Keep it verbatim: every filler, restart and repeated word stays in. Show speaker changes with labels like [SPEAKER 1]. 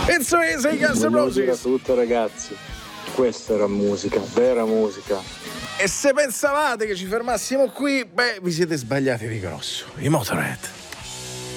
[SPEAKER 1] It's so easy, Guns N'
[SPEAKER 2] Voglio dire a
[SPEAKER 1] Roses.
[SPEAKER 2] tutto, ragazzi, questa era musica, vera musica.
[SPEAKER 1] E se pensavate che ci fermassimo qui, beh, vi siete sbagliati di grosso. I Motorhead.